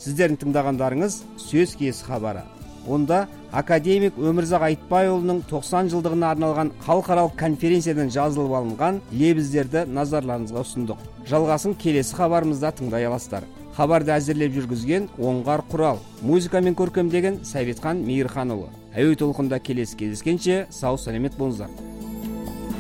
Сіздердің тыңдағандарыңыз сөз киесі хабары. Онда академик Өмірзақ Айтбайұлының 90 жылдығына арналған халықаралық конференциядан жазылып алынған лебіздерді назарларыңызға ұсындық. Жалғасын келесі хабарымызда тыңдай аласыздар. Хабарды әзірлеп жүргізген Оңғар Құрал, музыкамен көркемдеген Сәбитхан Мейірханұлы. Әуе толқында келесі кездескенше сау саламет болыңыздар.